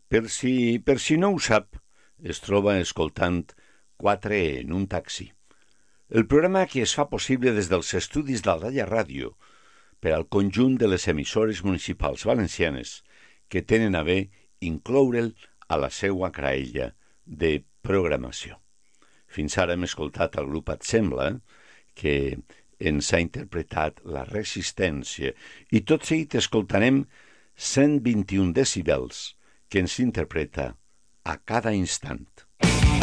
Per si no ho sap, es troba escoltant 4 en un taxi. El programa que es fa possible des dels estudis d'Aldalla Ràdio per al conjunt de les emissores municipals valencianes que tenen a bé incloure'l a la seua graella de programació. Fins ara hem escoltat el grup Et Sembla, que ens ha interpretat La Resistència, i tot seguit escoltarem 121 decibels, que ens interpreta A cada instant.